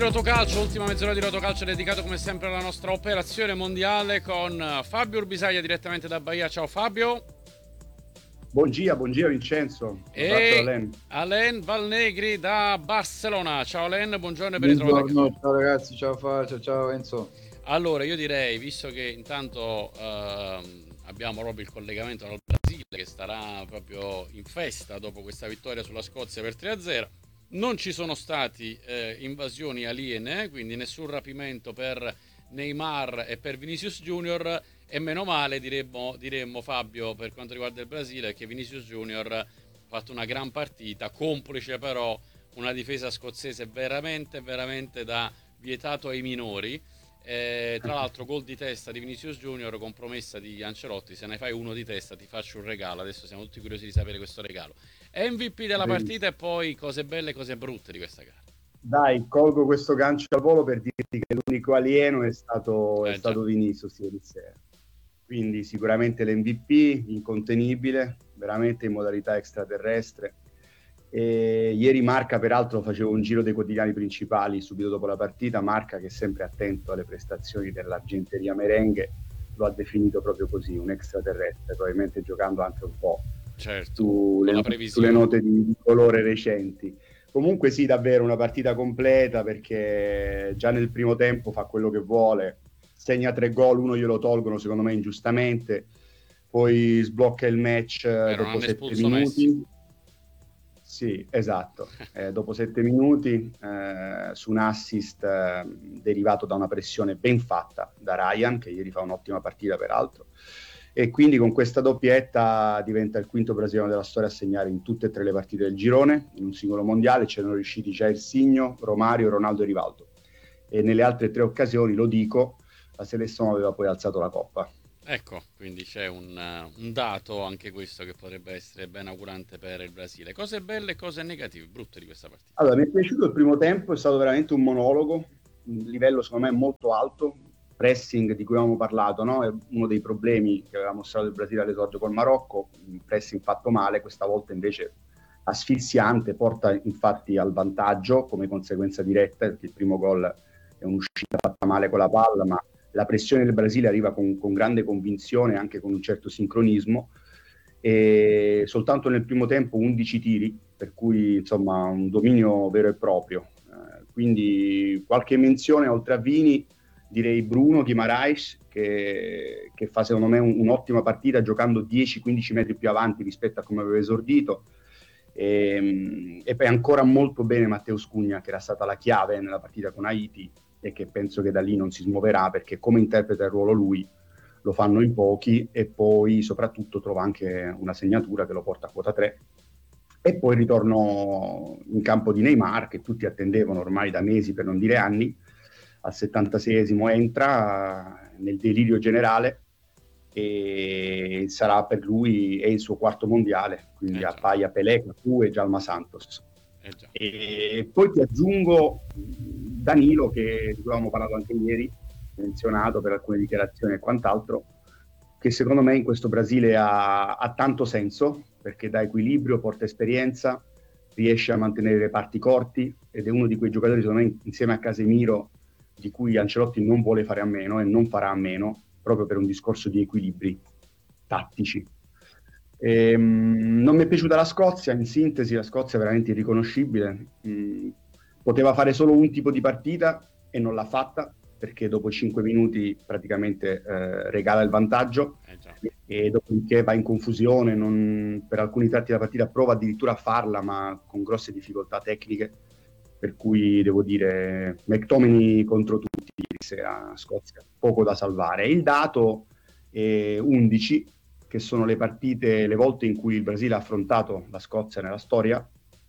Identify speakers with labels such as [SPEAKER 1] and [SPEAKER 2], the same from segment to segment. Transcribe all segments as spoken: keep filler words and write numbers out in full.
[SPEAKER 1] Rotocalcio, ultima mezz'ora di Rotocalcio dedicato come sempre alla nostra operazione mondiale con Fabio Urbisaglia direttamente da Bahia. Ciao Fabio.
[SPEAKER 2] Buongiorno, buongiorno Vincenzo. Un abbraccio da
[SPEAKER 1] E
[SPEAKER 2] Len.
[SPEAKER 1] Alain Valnegri da Barcellona. Ciao Alain, buongiorno e ben ritrovato.
[SPEAKER 3] Buongiorno, ciao ragazzi, ciao Fabio, ciao Enzo.
[SPEAKER 1] Allora io direi, visto che intanto ehm, abbiamo proprio il collegamento dal Brasile che starà proprio in festa dopo questa vittoria sulla Scozia per tre a zero, non ci sono stati eh, invasioni aliene, quindi nessun rapimento per Neymar e per Vinicius Junior, e meno male diremmo, diremmo Fabio, per quanto riguarda il Brasile, che Vinicius Junior ha fatto una gran partita, complice però una difesa scozzese veramente veramente da vietato ai minori. Eh, tra l'altro gol di testa di Vinicius Junior con promessa di Ancelotti: se ne fai uno di testa ti faccio un regalo. Adesso siamo tutti curiosi di sapere questo regalo. M V P della partita e poi cose belle e cose brutte di questa gara.
[SPEAKER 2] Dai, colgo questo gancio al volo per dirti che l'unico alieno è stato,
[SPEAKER 1] Eh,
[SPEAKER 2] è stato Vinicius ieri sera. Quindi sicuramente l'M V P, incontenibile, veramente in modalità extraterrestre. E ieri Marca, peraltro, facevo un giro dei quotidiani principali subito dopo la partita. Marca, che è sempre attento alle prestazioni dell'argenteria merengue, lo ha definito proprio così, un extraterrestre, probabilmente giocando anche un po'
[SPEAKER 1] certo,
[SPEAKER 2] sulle, sulle note di, di colore recenti. Comunque sì, davvero una partita completa, perché già nel primo tempo fa quello che vuole, segna tre gol, uno glielo tolgono secondo me ingiustamente, poi sblocca il match eh, dopo sette minuti. Messi. Sì, esatto, eh, dopo sette minuti eh, su un assist eh, derivato da una pressione ben fatta da Ryan, che ieri fa un'ottima partita peraltro, e quindi con questa doppietta diventa il quinto brasiliano della storia a segnare in tutte e tre le partite del girone, in un singolo mondiale. C'erano riusciti Jair Signo, Romario, Ronaldo e Rivaldo, e nelle altre tre occasioni, lo dico, la selezione aveva poi alzato la coppa.
[SPEAKER 1] Ecco, quindi c'è un, un dato anche questo che potrebbe essere ben augurante per il Brasile. Cose belle e cose negative, brutte di questa partita.
[SPEAKER 2] Allora, mi è piaciuto il primo tempo, è stato veramente un monologo, un livello secondo me molto alto, pressing di cui avevamo parlato, no? È uno dei problemi che aveva mostrato il Brasile all'esordio col Marocco, un pressing fatto male, questa volta invece asfissiante, porta infatti al vantaggio come conseguenza diretta, perché il primo gol è un'uscita fatta male con la palla, ma la pressione del Brasile arriva con, con grande convinzione, anche con un certo sincronismo, e soltanto nel primo tempo undici tiri, per cui insomma un dominio vero e proprio. Eh, quindi qualche menzione oltre a Vini, direi Bruno Guimaraes, che, che fa secondo me un, un'ottima partita, giocando dieci quindici metri più avanti rispetto a come aveva esordito. E, e poi ancora molto bene Mateus Cunha, che era stata la chiave nella partita con Haiti, e che penso che da lì non si smuoverà, perché come interpreta il ruolo lui lo fanno in pochi, e poi soprattutto trova anche una segnatura che lo porta a quota tre. E poi il ritorno in campo di Neymar, che tutti attendevano ormai da mesi, per non dire anni. Al settantaseiesimo entra nel delirio generale e sarà per lui, è il suo quarto mondiale, quindi eh appaia Pelé, Cafu e Djalma Santos.
[SPEAKER 1] Eh
[SPEAKER 2] e poi ti aggiungo Danilo, che di cui avevamo parlato anche ieri, menzionato per alcune dichiarazioni e quant'altro, che secondo me in questo Brasile ha, ha tanto senso, perché dà equilibrio, porta esperienza, riesce a mantenere i reparti corti, ed è uno di quei giocatori, secondo me, insieme a Casemiro, di cui Ancelotti non vuole fare a meno e non farà a meno, proprio per un discorso di equilibri tattici. Ehm, non mi è piaciuta la Scozia, in sintesi la Scozia è veramente irriconoscibile. Mm, poteva fare solo un tipo di partita e non l'ha fatta, perché dopo cinque minuti praticamente eh, regala il vantaggio, eh e dopodiché va in confusione, non, per alcuni tratti della partita prova addirittura a farla, ma con grosse difficoltà tecniche, per cui devo dire McTominay contro tutti ieri sera, Scozia, poco da salvare. Il dato è undici, che sono le partite, le volte in cui il Brasile ha affrontato la Scozia nella storia,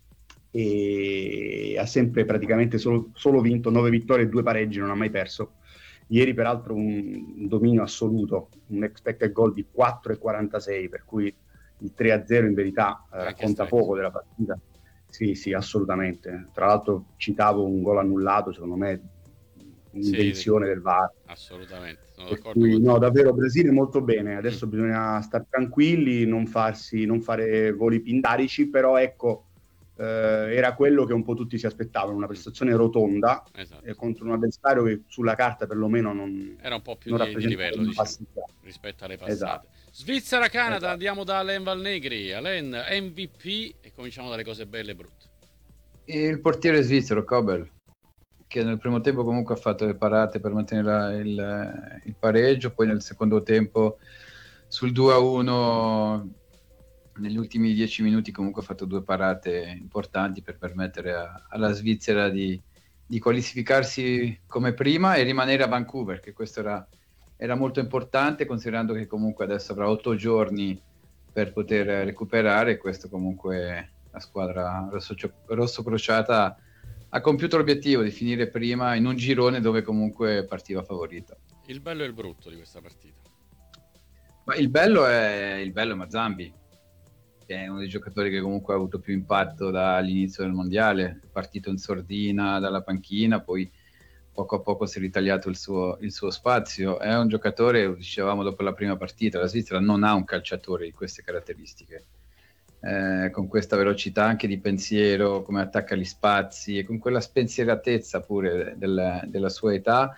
[SPEAKER 2] e ha sempre praticamente solo, solo vinto, nove vittorie e due pareggi, non ha mai perso. Ieri peraltro un, un dominio assoluto, un expected goal di quattro virgola quarantasei, per cui il tre a zero in verità eh, racconta poco della partita. Sì, sì, assolutamente. Tra l'altro citavo un gol annullato, secondo me un'invenzione sì, del V A R.
[SPEAKER 1] Assolutamente, sono
[SPEAKER 2] per
[SPEAKER 1] d'accordo
[SPEAKER 2] cui,
[SPEAKER 1] con
[SPEAKER 2] no,
[SPEAKER 1] te.
[SPEAKER 2] davvero Brasile molto bene. Adesso mm. bisogna stare tranquilli, non farsi, non fare voli pindarici, però ecco, eh, era quello che un po' tutti si aspettavano, una prestazione rotonda,
[SPEAKER 1] esatto.
[SPEAKER 2] eh, contro un avversario che sulla carta perlomeno non
[SPEAKER 1] era un po' più
[SPEAKER 2] non
[SPEAKER 1] di, di livello, diciamo, rispetto alle passate.
[SPEAKER 2] Esatto.
[SPEAKER 1] Svizzera-Canada,
[SPEAKER 2] Esatto.
[SPEAKER 1] andiamo da Alain Valnegri. Alain, M V P, e cominciamo dalle cose belle e brutte.
[SPEAKER 3] Il portiere svizzero, Kobel, che nel primo tempo comunque ha fatto le parate per mantenere il, il pareggio, poi nel secondo tempo sul due a uno, negli ultimi dieci minuti comunque ha fatto due parate importanti per permettere a, alla Svizzera di, di qualificarsi come prima e rimanere a Vancouver, che questo era, era molto importante, considerando che comunque adesso avrà otto giorni per poter recuperare. Questo comunque la squadra rosso, rosso crociata ha compiuto l'obiettivo di finire prima in un girone dove comunque partiva favorita.
[SPEAKER 1] Il bello e il brutto di questa partita?
[SPEAKER 3] Ma il bello è il bello è Mazambi, che è uno dei giocatori che comunque ha avuto più impatto dall'inizio del mondiale, è partito in sordina dalla panchina, poi poco a poco si è ritagliato il suo, il suo spazio. È un giocatore, lo dicevamo dopo la prima partita, la Svizzera non ha un calciatore di queste caratteristiche, eh, con questa velocità anche di pensiero, come attacca gli spazi e con quella spensieratezza pure del, della sua età.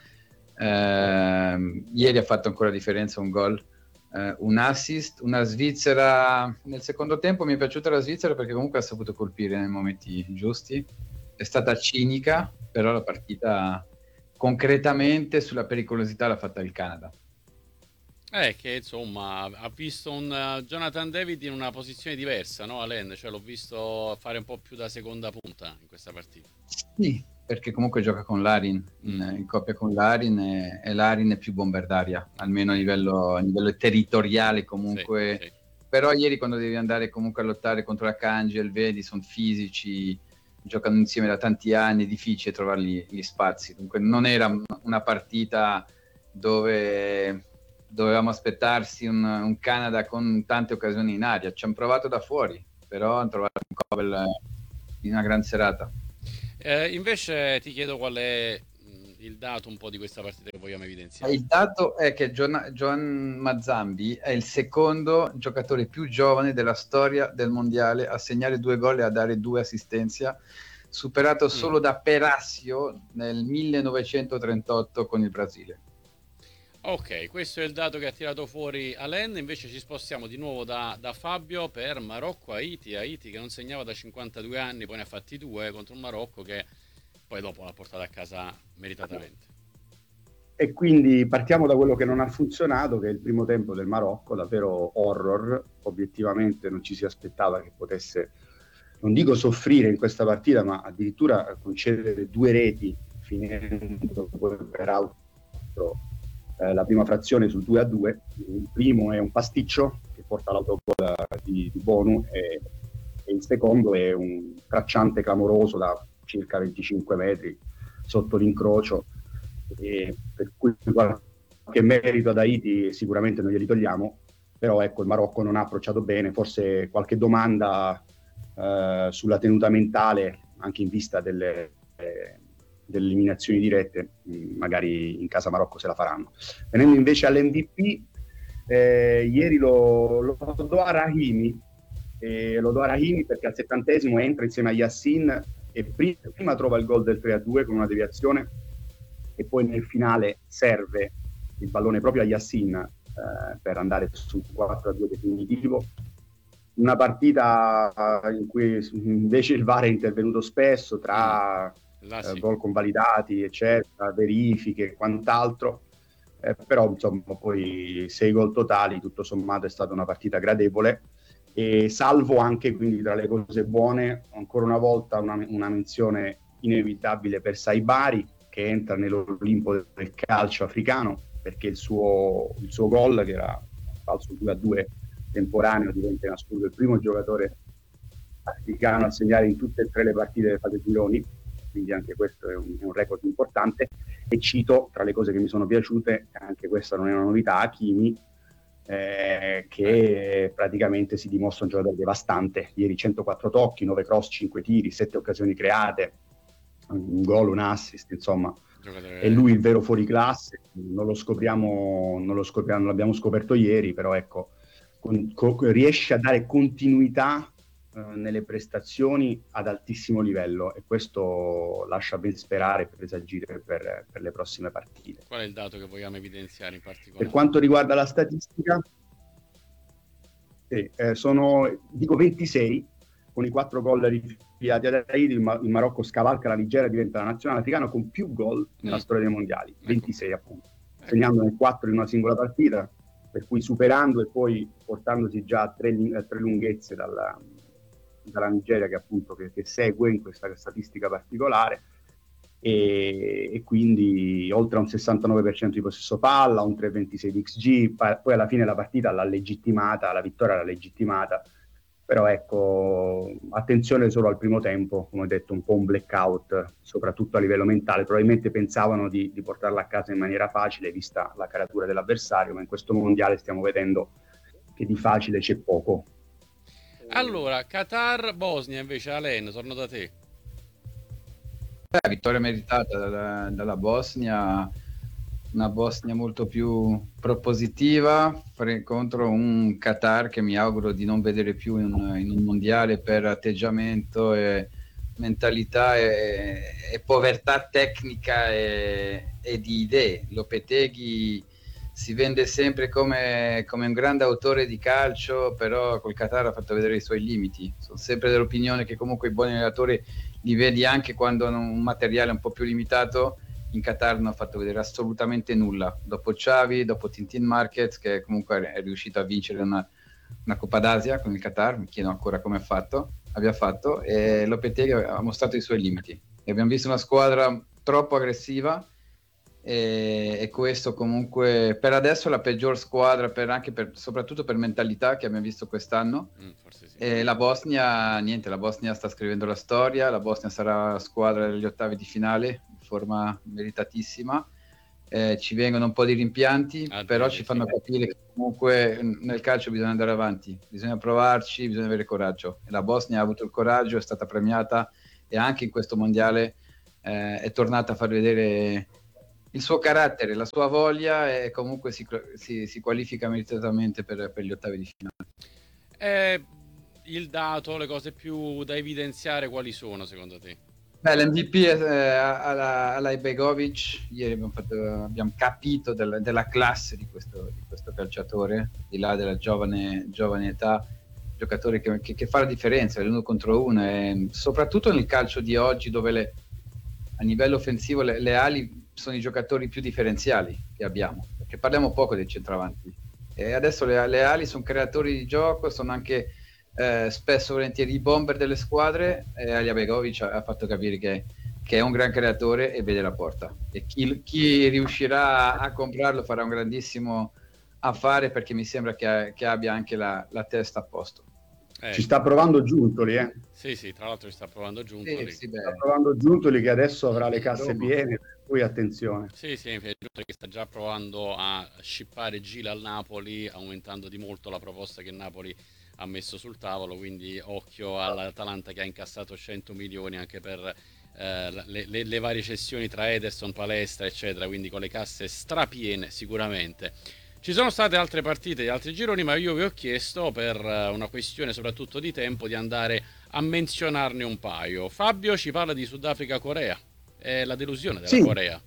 [SPEAKER 3] Eh, ieri ha fatto ancora differenza un gol, Uh, un assist, una Svizzera nel secondo tempo. Mi è piaciuta la Svizzera perché comunque ha saputo colpire nei momenti giusti, è stata cinica, però la partita concretamente sulla pericolosità l'ha fatta il Canada.
[SPEAKER 1] Eh, che insomma ha visto un uh, Jonathan David in una posizione diversa, no Alain? Cioè l'ho visto fare un po' più da seconda punta in questa partita.
[SPEAKER 3] Sì, perché comunque gioca con Larin, in, in coppia con Larin, e, e Larin è più bombardaria, almeno a livello, a livello territoriale comunque. Sì, sì. Però ieri quando devi andare comunque a lottare contro la Kangel, vedi, sono fisici, giocano insieme da tanti anni, è difficile trovargli gli spazi. Dunque non era una partita dove dovevamo aspettarsi un, un Canada con tante occasioni in aria. Ci hanno provato da fuori, però hanno trovato un Kobel in una gran serata.
[SPEAKER 1] Eh, invece ti chiedo qual è mh, il dato un po' di questa partita che vogliamo evidenziare.
[SPEAKER 3] Il dato è che John, John Mazambi è il secondo giocatore più giovane della storia del mondiale a segnare due gol e a dare due assistenze, superato solo mm. da Perassio nel millenovecentotrentotto con il Brasile.
[SPEAKER 1] Ok, questo è il dato che ha tirato fuori Alain. Invece ci spostiamo di nuovo da, da Fabio per Marocco-Haiti. Haiti che non segnava da cinquantadue anni, poi ne ha fatti due contro il Marocco, che poi dopo l'ha portata a casa meritatamente.
[SPEAKER 2] E quindi partiamo da quello che non ha funzionato, che è il primo tempo del Marocco, davvero horror. Obiettivamente non ci si aspettava che potesse, non dico soffrire in questa partita, ma addirittura concedere due reti, finendo poi peraltro Eh, la prima frazione sul due a due. Il primo è un pasticcio che porta all'autogol di, di Bonu e, e il secondo è un tracciante clamoroso da circa venticinque metri sotto l'incrocio, e per cui qualche merito ad Haiti sicuramente non glieli togliamo, però ecco, il Marocco non ha approcciato bene. Forse qualche domanda eh, sulla tenuta mentale, anche in vista delle eh, delle eliminazioni dirette, magari in casa Marocco se la faranno. Venendo invece all'M V P, eh, ieri lo, lo do a Rahimi, eh, lo do a Rahimi perché al settantesimo entra insieme a Yassin e prima, prima trova il gol del tre a due con una deviazione e poi nel finale serve il pallone proprio a Yassin eh, per andare sul quattro a due definitivo. Una partita in cui invece il V A R è intervenuto spesso tra Là, sì. eh, gol convalidati, eccetera, verifiche e quant'altro, eh, però insomma poi sei gol totali, tutto sommato è stata una partita gradevole, e salvo anche, quindi tra le cose buone, ancora una volta una, una menzione inevitabile per Saibari, che entra nell'Olimpo del calcio africano, perché il suo, il suo gol, che era falso due a due temporaneo, diventa in assoluto il primo giocatore africano a segnare in tutte e tre le partite delle fase gironi, quindi anche questo è un, è un record importante. E cito, tra le cose che mi sono piaciute, anche questa non è una novità, Hakimi, eh, che praticamente si dimostra un giocatore devastante. Ieri centoquattro tocchi, nove cross, cinque tiri, sette occasioni create, un gol, un assist, insomma giocatore... è lui il vero fuoriclasse. Non lo scopriamo, non lo scopriamo, non l'abbiamo scoperto ieri, però ecco, con, con, riesce a dare continuità eh, nelle prestazioni ad altissimo livello, e questo lascia ben sperare e presagire per, per le prossime partite.
[SPEAKER 1] Qual è il dato che vogliamo evidenziare in particolare?
[SPEAKER 2] Per quanto riguarda la statistica, sì, eh, sono dico ventisei, con i quattro gol rifiati ad Haiti. Il, Ma- il Marocco scavalca la Nigeria, diventa la nazionale africana con più gol nella
[SPEAKER 1] Mm.
[SPEAKER 2] storia dei mondiali,
[SPEAKER 1] Ecco.
[SPEAKER 2] ventisei appunto,
[SPEAKER 1] Ecco.
[SPEAKER 2] segnandone quattro in una singola partita, per cui superando e poi portandosi già a tre, a tre lunghezze dalla, dalla Nigeria, che appunto che, che segue in questa statistica particolare. E, e quindi oltre a un sessantanove per cento di possesso palla, un tre virgola ventisei di X G, pa- poi alla fine la partita l'ha legittimata, la vittoria l'ha legittimata, però ecco, attenzione solo al primo tempo, come ho detto, un po' un blackout, soprattutto a livello mentale. Probabilmente pensavano di, di portarla a casa in maniera facile, vista la caratura dell'avversario, ma in questo mondiale stiamo vedendo che di facile c'è poco.
[SPEAKER 1] Allora, Qatar-Bosnia invece, Alen, torno da te.
[SPEAKER 3] Eh, vittoria meritata dalla, dalla Bosnia, una Bosnia molto più propositiva fre- contro un Qatar che mi auguro di non vedere più in, in un mondiale per atteggiamento e mentalità e, e povertà tecnica e, e di idee. Lopeteghi si vende sempre come, come un grande autore di calcio, però col Qatar ha fatto vedere i suoi limiti. Sono sempre dell'opinione che comunque i buoni allenatori li vedi anche quando hanno un materiale un po' più limitato. In Qatar non ha fatto vedere assolutamente nulla. Dopo Xavi, dopo Tintin Marquez, che comunque è riuscito a vincere una, una Coppa d'Asia con il Qatar, mi chiedo ancora come ha fatto, abbia fatto, e Lopetegui ha mostrato i suoi limiti. E abbiamo visto una squadra troppo aggressiva, e, e questo comunque per adesso è la peggior squadra, per, anche per, soprattutto per mentalità, che abbiamo visto quest'anno.
[SPEAKER 1] Mm, forse sì.
[SPEAKER 3] E la Bosnia, niente, la Bosnia sta scrivendo la storia, la Bosnia sarà la squadra degli ottavi di finale, in forma meritatissima. Eh, ci vengono un po' di rimpianti,
[SPEAKER 1] Ah,
[SPEAKER 3] però
[SPEAKER 1] sì,
[SPEAKER 3] ci fanno
[SPEAKER 1] sì.
[SPEAKER 3] capire che comunque nel calcio bisogna andare avanti, bisogna provarci, bisogna avere coraggio. E la Bosnia ha avuto il coraggio, è stata premiata, e anche in questo mondiale eh, è tornata a far vedere il suo carattere, la sua voglia, e comunque si, si, si qualifica meritatamente per, per gli ottavi di finale.
[SPEAKER 1] Eh, il dato, le cose più da evidenziare quali sono secondo te?
[SPEAKER 3] Beh, l'M V P è eh, alla, alla Ibegovic. Ieri abbiamo, fatto, abbiamo capito del, della classe di questo, di questo calciatore, al di là della giovane, giovane età, giocatore che, che, che fa la differenza l'uno contro uno, e soprattutto nel calcio di oggi, dove le, a livello offensivo le, le ali sono i giocatori più differenziali che abbiamo, perché parliamo poco dei centravanti, e adesso le, le ali sono creatori di gioco, sono anche eh, spesso volentieri i bomber delle squadre, e Alija Begovic ha, ha fatto capire che, che è un gran creatore e vede la porta, e chi, chi riuscirà a comprarlo farà un grandissimo affare, perché mi sembra che, che abbia anche la, la testa a posto.
[SPEAKER 1] Eh,
[SPEAKER 2] Ci sta provando Giuntoli, eh?
[SPEAKER 1] Sì, sì, tra l'altro ci sta provando Giuntoli.
[SPEAKER 3] Sì, sì,
[SPEAKER 2] Sta provando Giuntoli, che adesso avrà le casse
[SPEAKER 3] Roma.
[SPEAKER 2] piene, per cui attenzione.
[SPEAKER 1] Sì, sì, Giuntoli che sta già provando a scippare Gila al Napoli, aumentando di molto la proposta che Napoli ha messo sul tavolo, quindi occhio all'Atalanta, che ha incassato cento milioni anche per eh, le, le, le varie cessioni tra Ederson, Palestra, eccetera, quindi con le casse strapiene sicuramente. Ci sono state altre partite di altri gironi, ma io vi ho chiesto, per una questione soprattutto di tempo, di andare a menzionarne un paio. Fabio ci parla di Sudafrica-Corea, è la delusione della
[SPEAKER 2] Sì.
[SPEAKER 1] Corea.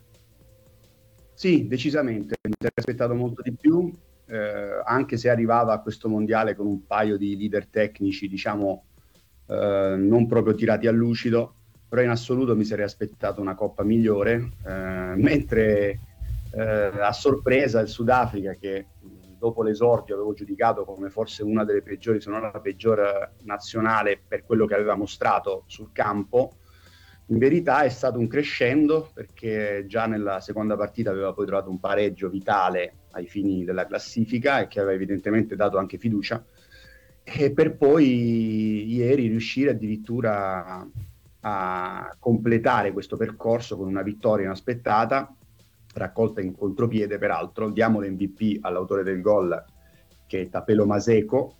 [SPEAKER 2] Sì, decisamente, mi sarei aspettato molto di più, eh, anche se arrivava a questo mondiale con un paio di leader tecnici, diciamo, eh, non proprio tirati a lucido, però in assoluto mi sarei aspettato una coppa migliore, eh, mentre eh, a sorpresa il Sudafrica, che dopo l'esordio avevo giudicato come forse una delle peggiori, se non la peggiore nazionale per quello che aveva mostrato sul campo, in verità è stato un crescendo, perché già nella seconda partita aveva poi trovato un pareggio vitale ai fini della classifica, e che aveva evidentemente dato anche fiducia, e per poi ieri riuscire addirittura a completare questo percorso con una vittoria inaspettata, raccolta in contropiede peraltro. Diamo l'M V P all'autore del gol, che è Tapelo Maseko,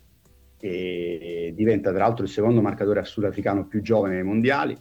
[SPEAKER 2] e diventa tra l'altro il secondo marcatore sudafricano più giovane nei mondiali,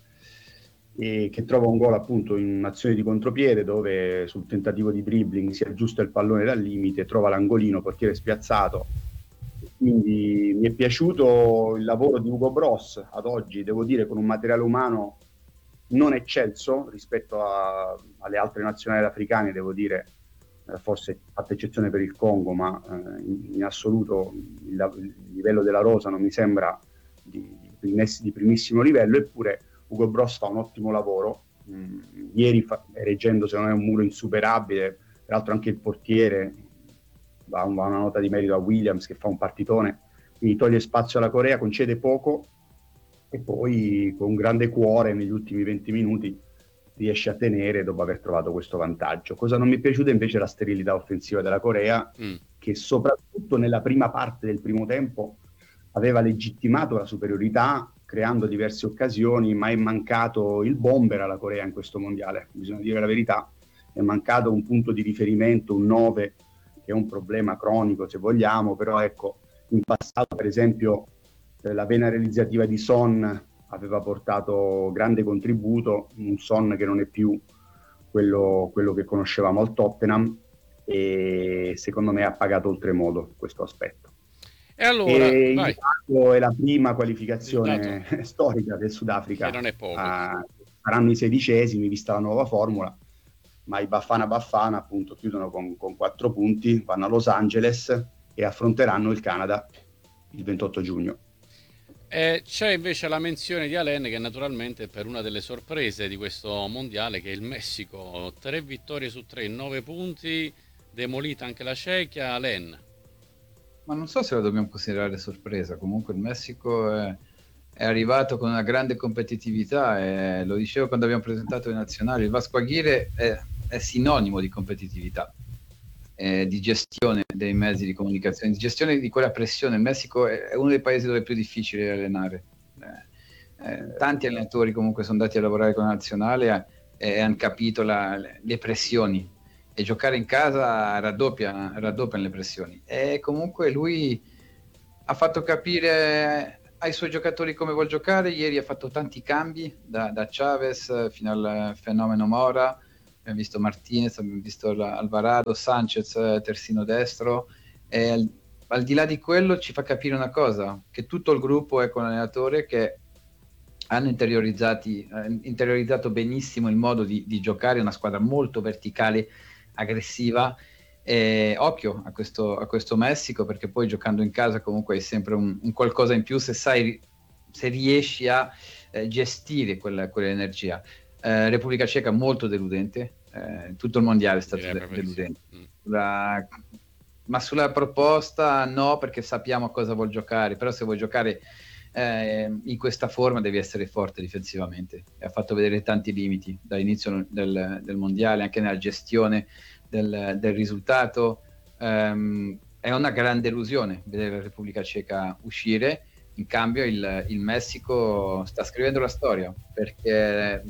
[SPEAKER 2] e che trova un gol appunto in un'azione di contropiede, dove sul tentativo di dribbling si aggiusta il pallone dal limite, trova l'angolino, portiere spiazzato, Quindi mi è piaciuto il lavoro di Hugo Bross ad oggi, devo dire, con un materiale umano non eccelso rispetto a, alle altre nazionali africane, devo dire, eh, forse fatta eccezione per il Congo, ma eh, in, in assoluto il, il livello della rosa non mi sembra di, di, di primissimo livello, eppure Hugo Bross fa un ottimo lavoro. Mm, ieri fa, reggendo secondo me un muro insuperabile, peraltro anche il portiere va, va una nota di merito a Williams che fa un partitone, quindi toglie spazio alla Corea, concede poco e poi con grande cuore negli ultimi venti minuti riesce a tenere dopo aver trovato questo vantaggio. Cosa non mi è piaciuta invece è la sterilità offensiva della Corea, mm. che soprattutto nella prima parte del primo tempo aveva legittimato la superiorità creando diverse occasioni, ma è mancato il bomber alla Corea in questo mondiale, bisogna dire la verità, è mancato un punto di riferimento, un nove, che è un problema cronico se vogliamo, però ecco, in passato per esempio la vena realizzativa di Son aveva portato grande contributo, un Son che non è più quello, quello che conoscevamo al Tottenham, e secondo me ha pagato oltremodo questo aspetto.
[SPEAKER 1] E allora
[SPEAKER 2] e
[SPEAKER 1] vai.
[SPEAKER 2] Il dato è la prima qualificazione storica del Sudafrica,
[SPEAKER 1] che non è poco.
[SPEAKER 2] Ah, saranno i sedicesimi vista la nuova formula, ma i Bafana Bafana appunto chiudono con, con quattro punti, vanno a Los Angeles e affronteranno il Canada il ventotto giugno.
[SPEAKER 1] Eh, c'è invece la menzione di Alain, che naturalmente è per una delle sorprese di questo mondiale, che è il Messico. Tre vittorie su tre, nove punti, demolita anche la Cechia. Alain,
[SPEAKER 3] ma non so se la dobbiamo considerare sorpresa. Comunque il Messico è, è arrivato con una grande competitività, e lo dicevo quando abbiamo presentato le nazionali, il Vasco Aguirre è, è sinonimo di competitività, eh, di gestione dei mezzi di comunicazione, di gestione di quella pressione. Il Messico è, è uno dei paesi dove è più difficile allenare. Eh, eh, tanti allenatori comunque sono andati a lavorare con la nazionale e, e hanno capito la, le, le pressioni, e giocare in casa raddoppia, raddoppiano le pressioni. E comunque lui ha fatto capire ai suoi giocatori come vuol giocare. Ieri ha fatto tanti cambi, da, da Chavez fino al fenomeno Mora. Abbiamo visto Martinez, abbiamo visto Alvarado, Sanchez terzino destro, e al, al di là di quello ci fa capire una cosa, che tutto il gruppo è con l'allenatore, che hanno interiorizzati, eh, interiorizzato benissimo il modo di, di giocare, una squadra molto verticale, aggressiva. Eh, occhio a questo, a questo Messico, perché poi giocando in casa comunque è sempre un, un qualcosa in più se sai, se riesci a eh, gestire quella, quell'energia. Eh, Repubblica Ceca molto deludente, eh, tutto il mondiale è stato de- deludente, mm. La, ma sulla proposta no, perché sappiamo cosa vuol giocare, però se vuoi giocare eh, in questa forma devi essere forte difensivamente, e ha fatto vedere tanti limiti dall'inizio del, del mondiale, anche nella gestione del, del risultato. Um, è una grande delusione vedere la Repubblica Ceca uscire. In cambio il, il Messico sta scrivendo la storia, perché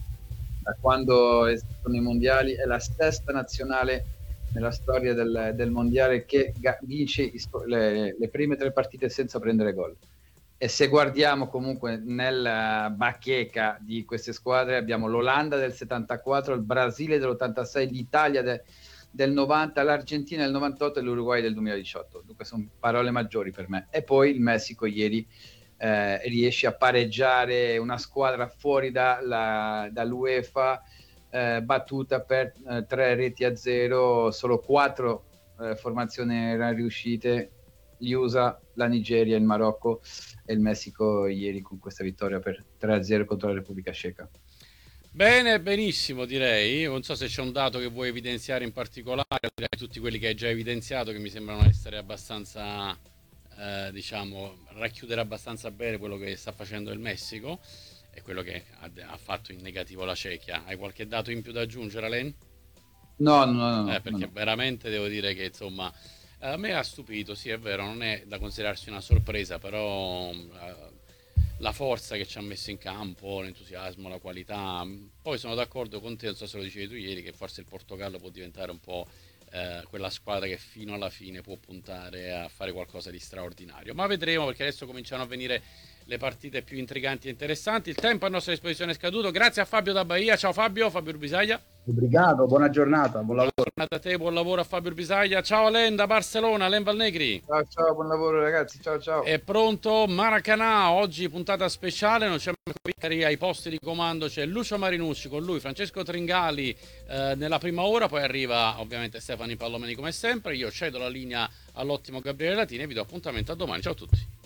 [SPEAKER 3] da quando è stato nei mondiali è la sesta nazionale nella storia del, del mondiale che ga- vince le, le prime tre partite senza prendere gol. E se guardiamo comunque nella bacheca di queste squadre, abbiamo l'Olanda del settantaquattro, il Brasile dell'ottantasei, l'Italia de, del novanta, l'Argentina del novantotto e l'Uruguay del duemiladiciotto. Dunque sono parole maggiori per me. E poi il Messico ieri eh, riesce a pareggiare una squadra fuori da, la, dall'UEFA, eh, battuta per eh, tre reti a zero, solo quattro eh, formazioni erano riuscite, gli U S A, la Nigeria, il Marocco e il Messico ieri con questa vittoria per tre a zero contro la Repubblica Ceca.
[SPEAKER 1] Bene, benissimo direi. Non so se c'è un dato che vuoi evidenziare in particolare, direi tutti quelli che hai già evidenziato, che mi sembrano essere abbastanza, eh, diciamo, racchiudere abbastanza bene quello che sta facendo il Messico e quello che ha, ha fatto in negativo la Cechia. Hai qualche dato in più da aggiungere, Alain?
[SPEAKER 3] No, no, no. no
[SPEAKER 1] eh, perché
[SPEAKER 3] no, no.
[SPEAKER 1] veramente devo dire che insomma a me ha stupito, sì è vero, non è da considerarsi una sorpresa, però eh, la forza che ci ha messo in campo, l'entusiasmo, la qualità. Poi sono d'accordo con te, non so se lo dicevi tu ieri, che forse il Portogallo può diventare un po' eh, quella squadra che fino alla fine può puntare a fare qualcosa di straordinario, ma vedremo, perché adesso cominciano a venire le partite più intriganti e interessanti. Il tempo a nostra disposizione è scaduto. Grazie a Fabio da Bahia. Ciao Fabio, Fabio Rubisaglia.
[SPEAKER 2] Obrigado, buona giornata, buon lavoro.
[SPEAKER 1] Buona giornata a te, buon lavoro a Fabio Bisaglia. Ciao Alen da Barcellona, Alen Valnegri.
[SPEAKER 3] Ciao, ciao, buon lavoro ragazzi, ciao ciao.
[SPEAKER 1] È pronto Maracanã, oggi puntata speciale, non c'è qui ai posti di comando, c'è Lucio Marinucci, con lui Francesco Tringali eh, nella prima ora, poi arriva ovviamente Stefani Pallomeni come sempre, io cedo la linea all'ottimo Gabriele Latini e vi do appuntamento a domani, ciao a tutti.